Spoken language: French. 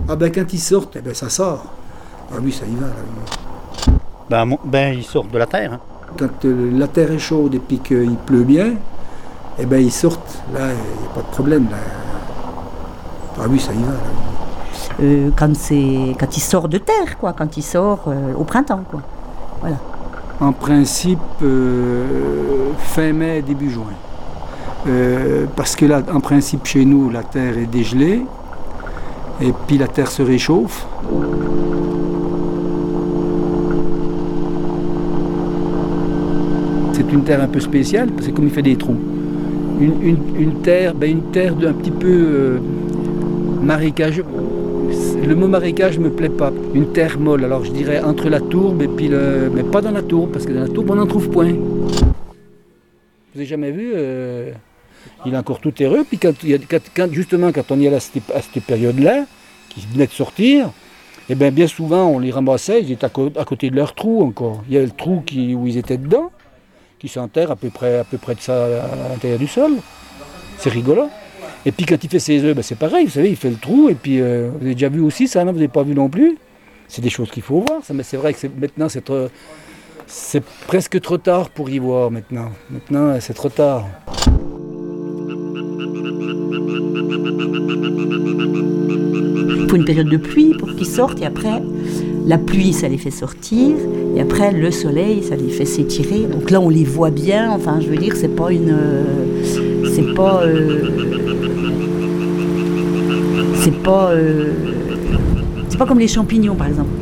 Ah ben quand ils sortent, eh ben, ça sort. Ah oui, ça y va. Là. Ils sortent de la terre. Hein. Quand la terre est chaude et puis qu'il pleut bien, eh ben ils sortent. Là, il n'y a pas de problème. Là. Ah oui, ça y va. Là. Quand il sort de terre, quoi, quand il sort au printemps, quoi. Voilà. En principe, fin mai, début juin. Parce que là, en principe, chez nous, la terre est dégelée et puis la terre se réchauffe. C'est une terre un peu spéciale, parce que comme il fait des trous. Une terre d'un petit peu marécageux. Le mot marécage ne me plaît pas. Une terre molle, alors je dirais entre la tourbe et puis mais pas dans la tourbe, parce que dans la tourbe on n'en trouve point. Vous avez jamais vu il est encore tout terreux, puis justement quand on y est à cette période-là, qui venait de sortir, et bien souvent on les ramassait, ils étaient à côté de leur trou encore. Il y a le trou où ils étaient dedans, qui s'enterre à peu près de ça à l'intérieur du sol. C'est rigolo. Et puis quand il fait ses œufs, c'est pareil, vous savez, il fait le trou, et puis vous avez déjà vu aussi ça, non? Vous n'avez pas vu non plus? C'est des choses qu'il faut voir, ça, mais c'est vrai que maintenant c'est presque trop tard pour y voir maintenant. Maintenant, c'est trop tard. Il faut une période de pluie pour qu'ils sortent, et après, la pluie, ça les fait sortir, et après, le soleil, ça les fait s'étirer. Donc là, on les voit bien, enfin, je veux dire, c'est pas comme les champignons, par exemple.